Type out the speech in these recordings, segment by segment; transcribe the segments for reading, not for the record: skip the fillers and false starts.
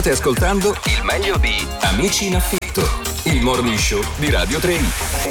State ascoltando il meglio di Amici in affitto, il morning show di Radio 3.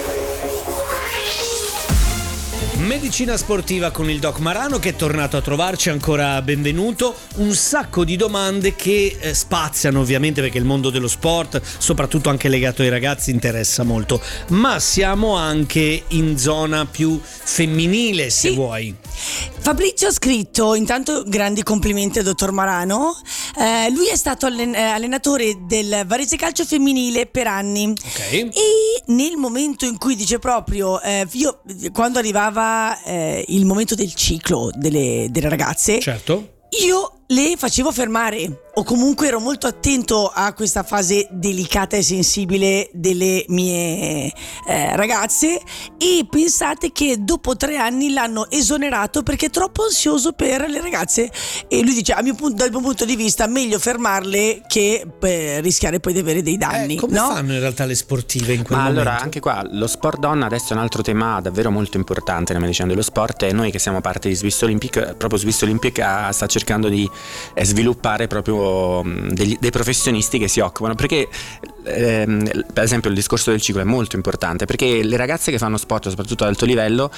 Medicina sportiva con il Doc Marano, che è tornato a trovarci, ancora benvenuto. Un sacco di domande che spaziano ovviamente, perché il mondo dello sport, soprattutto anche legato ai ragazzi, interessa molto, ma siamo anche in zona più femminile, se vuoi. Fabrizio ha scritto: intanto grandi complimenti al dottor Marano, lui è stato allenatore del Varese Calcio femminile per anni, okay. E nel momento in cui dice proprio io, quando arrivava il momento del ciclo delle ragazze, certo, io le facevo fermare, o comunque ero molto attento a questa fase delicata e sensibile delle mie ragazze, e pensate che dopo 3 anni l'hanno esonerato perché è troppo ansioso per le ragazze, e lui dice: dal mio punto di vista meglio fermarle che rischiare poi di avere dei danni. Come fanno in realtà le sportive in quel momento? Allora, anche qua lo sport donna adesso è un altro tema davvero molto importante nella medicina dello sport, e noi che siamo parte di Swiss Olympic, proprio Swiss Olympic sta cercando di sviluppare proprio dei professionisti che si occupano, perché per esempio il discorso del ciclo è molto importante, perché le ragazze che fanno sport soprattutto ad alto livello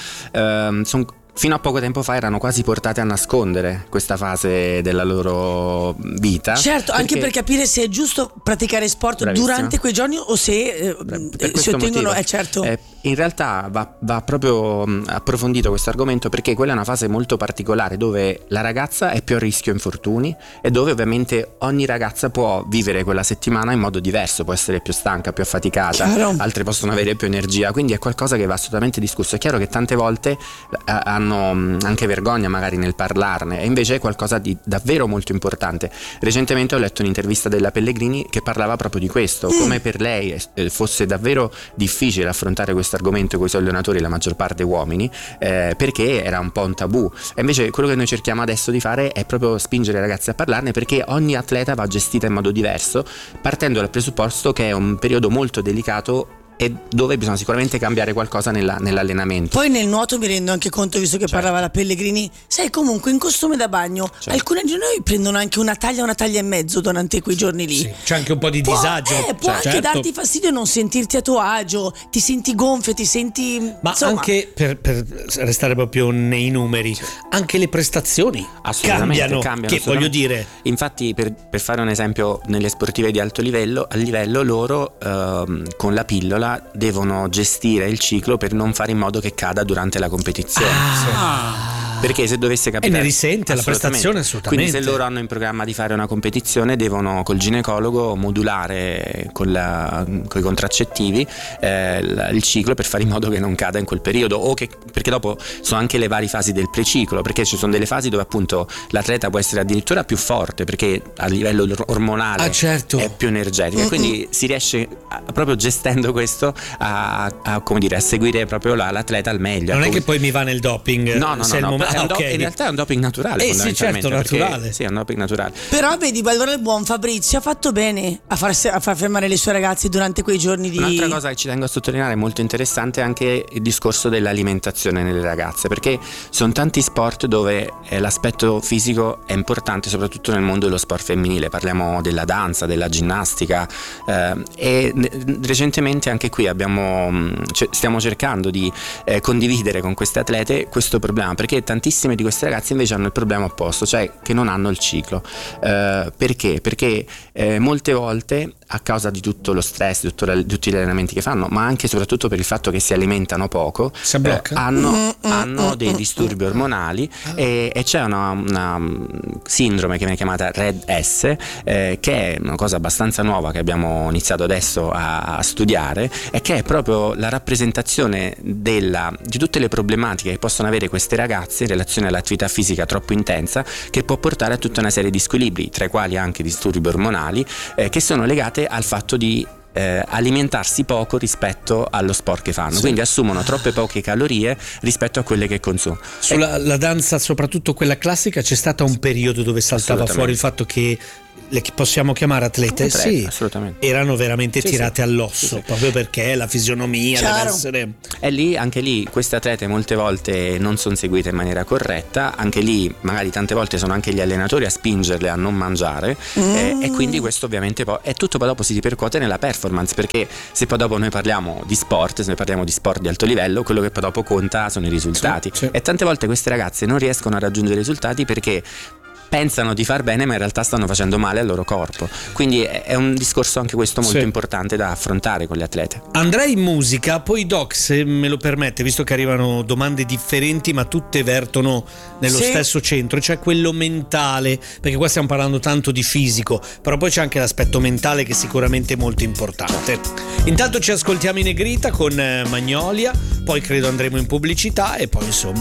fino a poco tempo fa erano quasi portate a nascondere questa fase della loro vita. Certo, anche per capire se è giusto praticare sport durante quei giorni o se si ottengono. Certo. In realtà va proprio approfondito questo argomento, perché quella è una fase molto particolare dove la ragazza è più a rischio infortuni, e dove ovviamente ogni ragazza può vivere quella settimana in modo diverso, può essere più stanca, più affaticata, altre possono avere più energia, quindi è qualcosa che va assolutamente discusso. È chiaro che tante volte hanno anche vergogna magari nel parlarne, e invece è qualcosa di davvero molto importante. Recentemente ho letto un'intervista della Pellegrini che parlava proprio di questo, come per lei fosse davvero difficile affrontare questo argomento con i suoi allenatori, la maggior parte uomini, perché era un po' un tabù, e invece quello che noi cerchiamo adesso di fare è proprio spingere i ragazzi a parlarne, perché ogni atleta va gestita in modo diverso, partendo dal presupposto che è un periodo molto delicato e dove bisogna sicuramente cambiare qualcosa nell'allenamento. Poi nel nuoto mi rendo anche conto, visto che parlava la Pellegrini, sai, comunque in costume da bagno alcune di noi prendono anche una taglia e mezzo durante quei giorni lì. C'è anche un po' di disagio. Può anche darti fastidio non sentirti a tuo agio, ti senti gonfio, ti senti... Ma insomma, anche per restare proprio nei numeri, anche le prestazioni cambiano, che voglio dire. Infatti per fare un esempio, nelle sportive di alto livello, loro con la pillola devono gestire il ciclo per non fare in modo che cada durante la competizione. Perché se dovesse capitare, e ne risente la prestazione assolutamente. Quindi se loro hanno in programma di fare una competizione, devono col ginecologo modulare con i contraccettivi il ciclo, per fare in modo che non cada in quel periodo, perché dopo sono anche le varie fasi del preciclo, perché ci sono delle fasi dove appunto l'atleta può essere addirittura più forte, perché a livello ormonale è più energetico, e quindi si riesce proprio gestendo questo a seguire proprio l'atleta al meglio. Non è che poi mi va nel doping. No. In realtà è un doping naturale, Sì, fondamentalmente. certo, naturale. Sì, è un doping naturale. Però vedi, allora il buon Fabrizio ha fatto bene a far fermare le sue ragazze durante quei giorni di... Un'altra cosa che ci tengo a sottolineare molto interessante è anche il discorso dell'alimentazione nelle ragazze, perché sono tanti sport dove l'aspetto fisico è importante, soprattutto nel mondo dello sport femminile. Parliamo della danza, della ginnastica, e recentemente anche qui stiamo cercando di condividere con queste atlete questo problema, perché tantissime di queste ragazze invece hanno il problema opposto, cioè che non hanno il ciclo. Perché? Perché molte volte, a causa di tutto lo stress, tutti gli allenamenti che fanno, ma anche e soprattutto per il fatto che si alimentano poco, hanno dei disturbi ormonali, e c'è una sindrome che viene chiamata RED-S, che è una cosa abbastanza nuova che abbiamo iniziato adesso a studiare, e che è proprio la rappresentazione di tutte le problematiche che possono avere queste ragazze in relazione all'attività fisica troppo intensa, che può portare a tutta una serie di squilibri, tra i quali anche disturbi ormonali, che sono legate al fatto di alimentarsi poco rispetto allo sport che fanno, quindi assumono troppe poche calorie rispetto a quelle che consumano. Sulla la danza, soprattutto quella classica, c'è stato un periodo dove saltava fuori il fatto che le possiamo chiamare atlete? Sì, assolutamente. Erano veramente Sì, tirate sì. all'osso, Sì, sì. proprio perché la fisionomia deve Chiaro. essere... E lì, anche lì, queste atlete molte volte non sono seguite in maniera corretta, anche lì magari tante volte sono anche gli allenatori a spingerle a non mangiare, e quindi questo ovviamente poi è tutto, poi dopo si ripercuote nella performance, perché se poi dopo noi parliamo di sport, se noi parliamo di sport di alto livello, quello che poi dopo conta sono i risultati. Sì, sì. E tante volte queste ragazze non riescono a raggiungere i risultati perché pensano di far bene, ma in realtà stanno facendo male al loro corpo. Quindi è un discorso anche questo molto Sì. importante da affrontare con le atlete. Andrei in musica, poi Doc, se me lo permette, visto che arrivano domande differenti ma tutte vertono nello Sì. stesso centro, cioè quello mentale, perché qua stiamo parlando tanto di fisico, però poi c'è anche l'aspetto mentale che è sicuramente molto importante. Intanto ci ascoltiamo in negrita con Magnolia, poi credo andremo in pubblicità e poi insomma